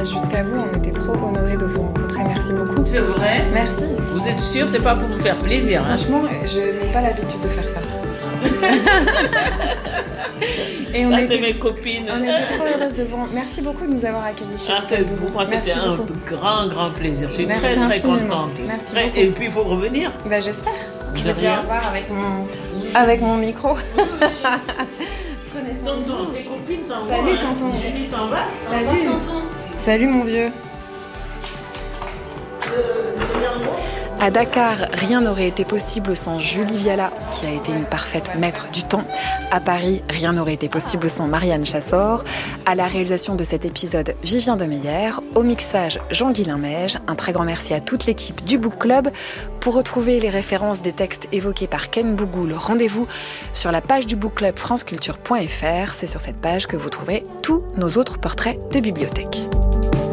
jusqu'à vous. On était trop honorés de vous rencontrer. Merci beaucoup. C'est vrai? Merci. Vous êtes sûre, c'est pas pour nous faire plaisir, hein? Franchement, je n'ai pas l'habitude de faire ça. Et ça, c'est mes copines. On était trop heureuses de vous. Merci beaucoup de nous avoir accueillis chez vous. C'est pour moi, c'était un grand plaisir. Je suis très contente. Merci beaucoup. Et puis, il faut revenir. J'espère. Je vais dire au revoir avec mon micro. Tonton, tes copines s'en vont. Salut, tonton. Julie s'en va. Salut, tonton. Salut, mon vieux. À Dakar, rien n'aurait été possible sans Julie Viala, qui a été une parfaite maître du temps. À Paris, rien n'aurait été possible sans Marianne Chassor. À la réalisation de cet épisode, Vivien Demeyer. Au mixage, Jean-Guilain Neige. Un très grand merci à toute l'équipe du Book Club. Pour retrouver les références des textes évoqués par Ken Bougoul, rendez-vous sur la page du Book Club franceculture.fr. C'est sur cette page que vous trouverez tous nos autres portraits de bibliothèque.